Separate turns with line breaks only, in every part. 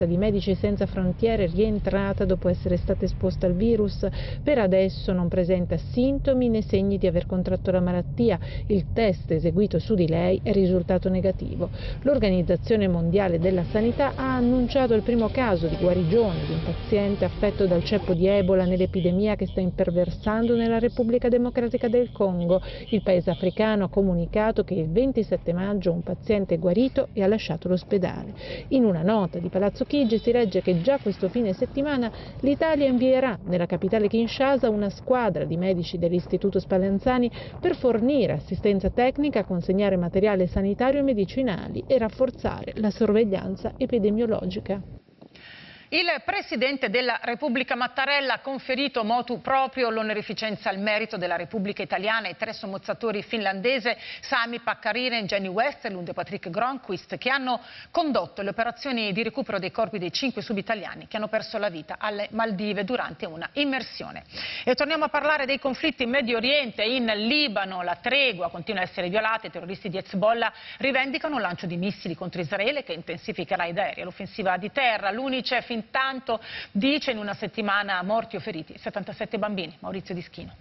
di Medici Senza Frontiere rientrata dopo essere stata esposta al virus. Per adesso non presenta sintomi né segni di aver contratto la malattia. Il test eseguito su di lei è risultato negativo. L'Organizzazione Mondiale della Sanità ha annunciato il primo caso di guarigione di un paziente affetto dal ceppo di Ebola nell'epidemia che sta imperversando nella Repubblica Democratica del Congo. Il paese africano ha comunicato che il 27 maggio un paziente è guarito e ha lasciato l'ospedale. In una nota di Palazzo Chigi si legge che già questo fine settimana l'Italia invierà nella capitale Kinshasa una squadra di medici dell'Istituto Spallanzani per fornire assistenza tecnica, consegnare materiale sanitario e medicinali e rafforzare la sorveglianza epidemiologica.
Il Presidente della Repubblica Mattarella ha conferito motu proprio l'onorificenza al merito della Repubblica Italiana ai 3 sommozzatori finlandese Sami Pekkarinen, Jenny Westerlund e Patrick Gronqvist, che hanno condotto le operazioni di recupero dei corpi dei 5 subitaliani che hanno perso la vita alle Maldive durante una immersione. E torniamo a parlare dei conflitti in Medio Oriente. In Libano la tregua continua a essere violata, i terroristi di Hezbollah rivendicano un lancio di missili contro Israele che intensificherà ed aerea l'offensiva di terra. L'UNICEF intanto dice in una settimana morti o feriti 77 bambini. Maurizio Dischino.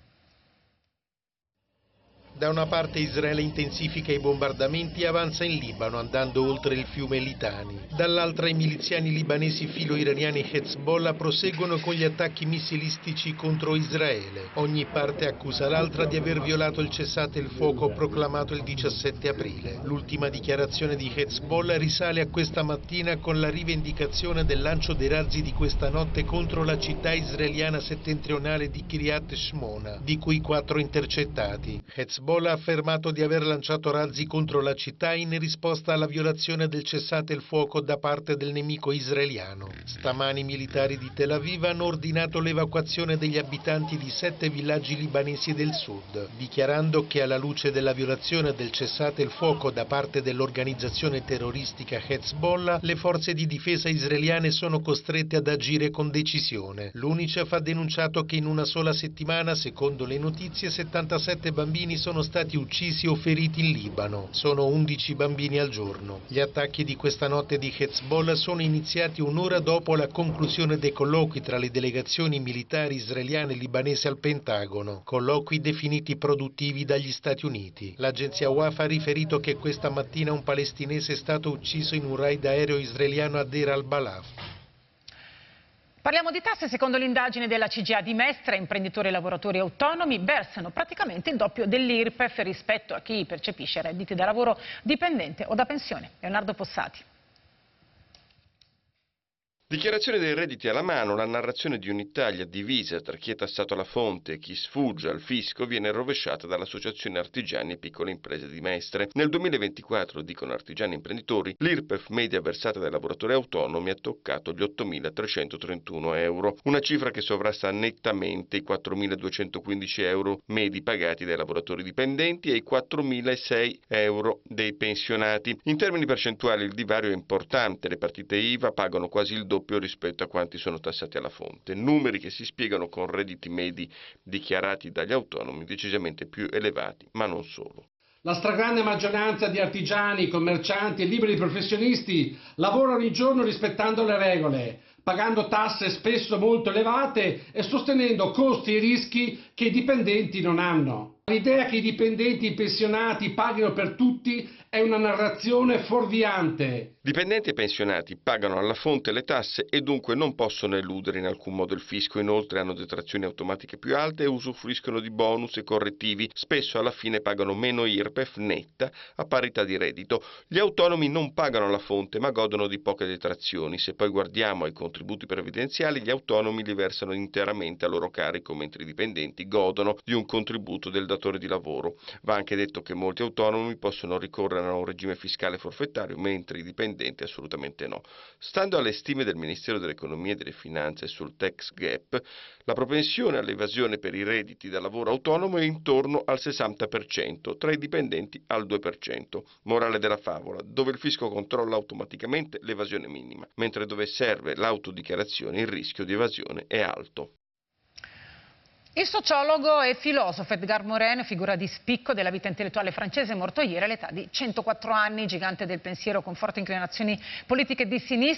Da una parte Israele intensifica i bombardamenti e avanza in Libano andando oltre il fiume Litani. Dall'altra i miliziani libanesi filo-iraniani Hezbollah proseguono con gli attacchi missilistici contro Israele. Ogni parte accusa l'altra di aver violato il cessate il fuoco proclamato il 17 aprile. L'ultima dichiarazione di Hezbollah risale a questa mattina con la rivendicazione del lancio dei razzi di questa notte contro la città israeliana settentrionale di Kiryat Shmona, di cui 4 intercettati. Hezbollah ha affermato di aver lanciato razzi contro la città in risposta alla violazione del cessate il fuoco da parte del nemico israeliano. Stamani i militari di Tel Aviv hanno ordinato l'evacuazione degli abitanti di 7 villaggi libanesi del sud, dichiarando che alla luce della violazione del cessate il fuoco da parte dell'organizzazione terroristica Hezbollah, le forze di difesa israeliane sono costrette ad agire con decisione. L'UNICEF ha denunciato che in una sola settimana, secondo le notizie, 77 bambini sono stati uccisi o feriti in Libano. Sono 11 bambini al giorno. Gli attacchi di questa notte di Hezbollah sono iniziati un'ora dopo la conclusione dei colloqui tra le delegazioni militari israeliane e libanesi al Pentagono, colloqui definiti produttivi dagli Stati Uniti. L'agenzia Wafa ha riferito che questa mattina un palestinese è stato ucciso in un raid aereo israeliano a Deir al-Balaf.
Parliamo di tasse. Secondo l'indagine della CGIA di Mestre, imprenditori e lavoratori autonomi versano praticamente il doppio dell'IRPEF rispetto a chi percepisce redditi da lavoro dipendente o da pensione. Leonardo Possati.
Dichiarazione dei redditi alla mano, la narrazione di un'Italia divisa tra chi è tassato alla fonte e chi sfugge al fisco viene rovesciata dall'Associazione Artigiani e Piccole Imprese di Mestre. Nel 2024, dicono artigiani e imprenditori, l'IRPEF media versata dai lavoratori autonomi ha toccato gli 8.331 euro, una cifra che sovrasta nettamente i 4.215 euro medi pagati dai lavoratori dipendenti e i 4.006 euro dei pensionati. In termini percentuali il divario è importante, le partite IVA pagano quasi il doppio rispetto a quanti sono tassati alla fonte, numeri che si spiegano con redditi medi dichiarati dagli autonomi decisamente più elevati, ma non solo.
La stragrande maggioranza di artigiani, commercianti e liberi professionisti lavora ogni giorno rispettando le regole, pagando tasse spesso molto elevate e sostenendo costi e rischi che i dipendenti non hanno. L'idea che i dipendenti e i pensionati paghino per tutti è una narrazione fuorviante.
Dipendenti e pensionati pagano alla fonte le tasse e dunque non possono eludere in alcun modo il fisco. Inoltre hanno detrazioni automatiche più alte e usufruiscono di bonus e correttivi. Spesso alla fine pagano meno IRPEF netta a parità di reddito. Gli autonomi non pagano alla fonte ma godono di poche detrazioni. Se poi guardiamo ai contributi previdenziali, gli autonomi li versano interamente a loro carico, mentre i dipendenti godono di un contributo del datore di lavoro. Va anche detto che molti autonomi possono ricorrere a un regime fiscale forfettario, mentre i dipendenti assolutamente no. Stando alle stime del Ministero dell'Economia e delle Finanze sul tax gap, la propensione all'evasione per i redditi da lavoro autonomo è intorno al 60%, tra i dipendenti al 2%. Morale della favola, dove il fisco controlla automaticamente l'evasione minima, mentre dove serve l'autodichiarazione il rischio di evasione è alto.
Il sociologo e filosofo Edgar Morin, figura di spicco della vita intellettuale francese, morto ieri all'età di 104 anni, gigante del pensiero con forti inclinazioni politiche di sinistra.